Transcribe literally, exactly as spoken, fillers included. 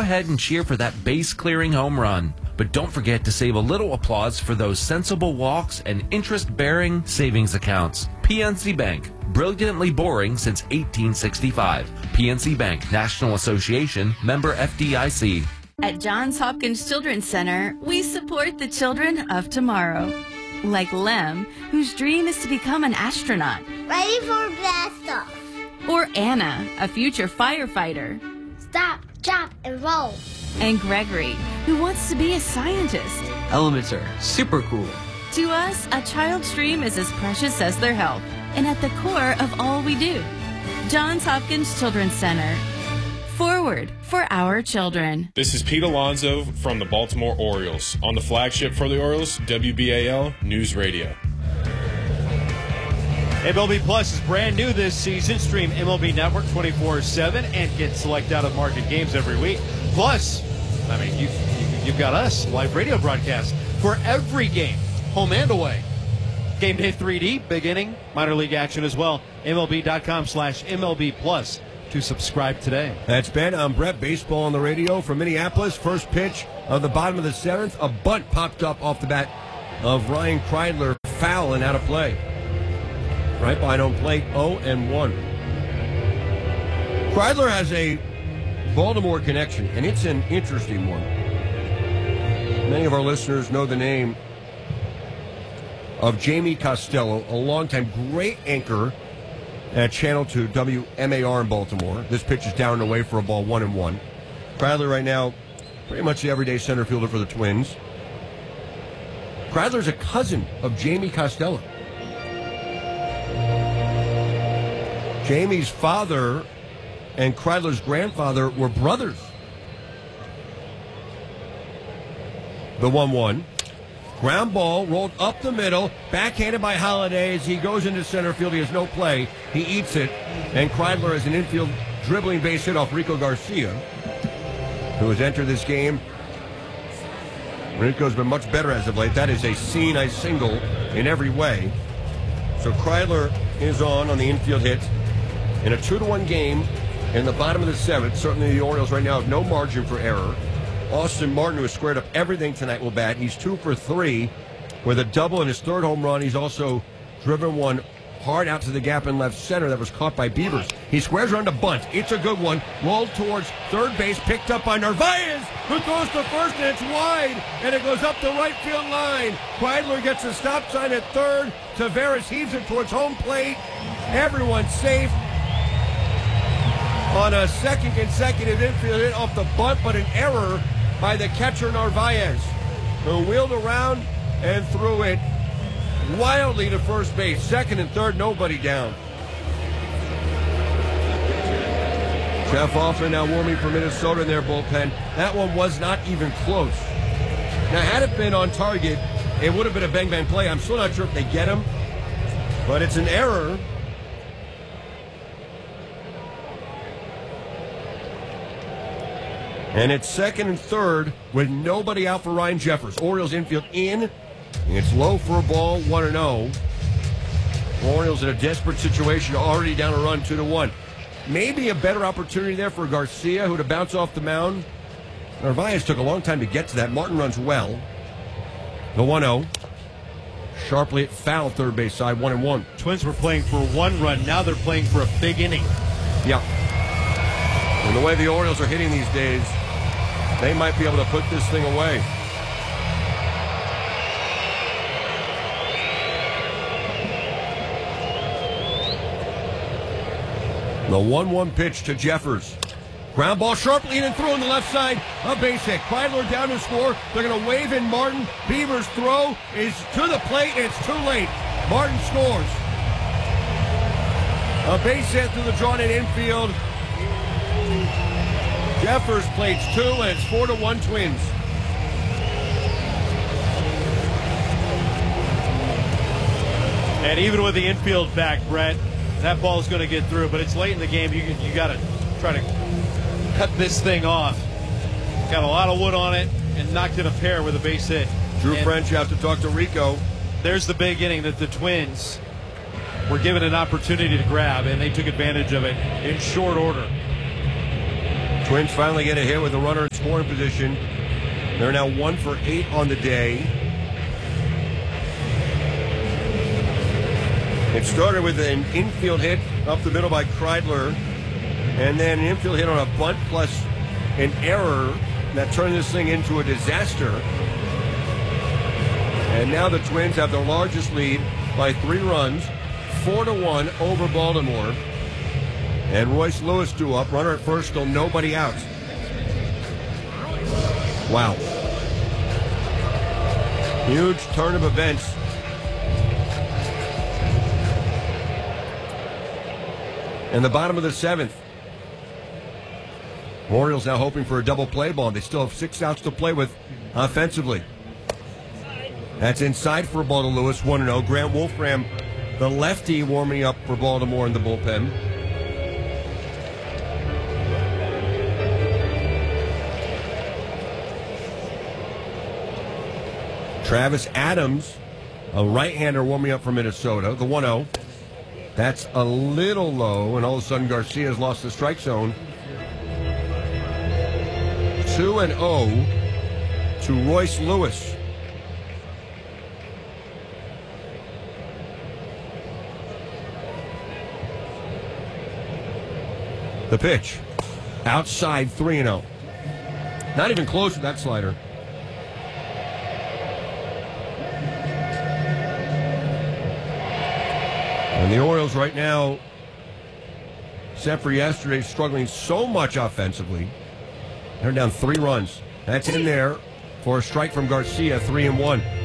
ahead and cheer for that base-clearing home run. But don't forget to save a little applause for those sensible walks and interest-bearing savings accounts. P N C Bank, brilliantly boring since eighteen sixty-five. P N C Bank, National Association, member F D I C. At Johns Hopkins Children's Center, we support the children of tomorrow. Like Lem, whose dream is to become an astronaut. Ready for blast off. Or Anna, a future firefighter. Stop, drop, and roll. And Gregory, who wants to be a scientist. Elements are super cool. To us, a child's dream is as precious as their health, and at the core of all we do. Johns Hopkins Children's Center. Forward for our children. This is Pete Alonso from the Baltimore Orioles on the flagship for the Orioles, W B A L News Radio. M L B Plus is brand new this season. Stream M L B Network twenty-four seven and get select out-of-market games every week. Plus, I mean, you, you, you've got us, live radio broadcasts for every game, home and away. Game Day three D, big inning, minor league action as well. M L B dot com slash M L B Plus to subscribe today. That's Ben. I'm Brett. Baseball on the radio from Minneapolis. First pitch of the bottom of the seventh. A bunt popped up off the bat of Ryan Kreidler. Foul and out of play. Right behind home plate, oh and one. Kreidler has a Baltimore connection, and it's an interesting one. Many of our listeners know the name of Jamie Costello, a longtime great anchor at Channel two W M A R in Baltimore. This pitch is down and away for a ball, one and one. Kreidler right now, pretty much the everyday center fielder for the Twins. Kreidler's a cousin of Jamie Costello. Jamie's father and Kreidler's grandfather were brothers. The one one. Ground ball rolled up the middle, backhanded by Holiday as he goes into center field. He has no play. He eats it, and Kreidler has an infield dribbling base hit off Rico Garcia, who has entered this game. Rico's been much better as of late. That is a C nice single in every way. So Kreidler is on on the infield hit in a two to one game in the bottom of the seventh. Certainly the Orioles right now have no margin for error. Austin Martin, who has squared up everything tonight, will bat. He's two for three with a double in his third home run. He's also driven one hard out to the gap in left center that was caught by Beavers. He squares around a bunt. It's a good one. Rolled towards third base, picked up by Narvaez, who throws to first, and it's wide, and it goes up the right field line. Kreidler gets a stop sign at third. Taveras heaves it towards home plate. Everyone's safe. On a second consecutive infield hit off the bunt, but an error by the catcher Narvaez, who wheeled around and threw it wildly to first base. Second and third, nobody down. Jeff Hoffman now warming for Minnesota in their bullpen. That one was not even close. Now, had it been on target, it would have been a bang-bang play. I'm still not sure if they get him, but it's an error. And it's second and third with nobody out for Ryan Jeffers. Orioles infield in. It's low for a ball, one and oh. Orioles in a desperate situation, already down a run, two to one. Maybe a better opportunity there for Garcia, who to bounce off the mound. Narvaez took a long time to get to that. Martin runs well. The one oh. Sharply at foul, third base side, one and one. Twins were playing for one run. Now they're playing for a big inning. Yeah. And the way the Orioles are hitting these days, they might be able to put this thing away. The one one pitch to Jeffers. Ground ball sharply in and through on the left side. A base hit. Kreidler down to score. They're going to wave in Martin. Beavers' throw is to the plate, and it's too late. Martin scores. A base hit through the drawn-in infield. Jeffers plates two, and it's four to one Twins. And even with the infield back, Brett, that ball's going to get through, but it's late in the game. You you got to try to cut this thing off. Got a lot of wood on it and knocked in a pair with a base hit. Drew and French out to talk to Rico. There's the big inning that the Twins were given an opportunity to grab, and they took advantage of it in short order. Twins finally get a hit with a runner in scoring position. They're now one for eight on the day. It started with an infield hit up the middle by Kreidler, and then an infield hit on a bunt plus an error that turned this thing into a disaster. And now the Twins have their largest lead by three runs, four to one over Baltimore. And Royce Lewis due up, runner at first, still nobody out. Wow. Huge turn of events. And the bottom of the seventh. Orioles now hoping for a double play ball. They still have six outs to play with offensively. That's inside for a ball to Lewis, one and oh. Grant Wolfram, the lefty, warming up for Baltimore in the bullpen. Travis Adams, a right-hander, warming up for Minnesota, the one oh. That's a little low, and all of a sudden Garcia's lost the strike zone. two and oh to Royce Lewis. The pitch. Outside three and oh. Not even close with that slider. And the Orioles right now, except for yesterday, struggling so much offensively. They're down three runs. That's in there for a strike from Garcia, three and one.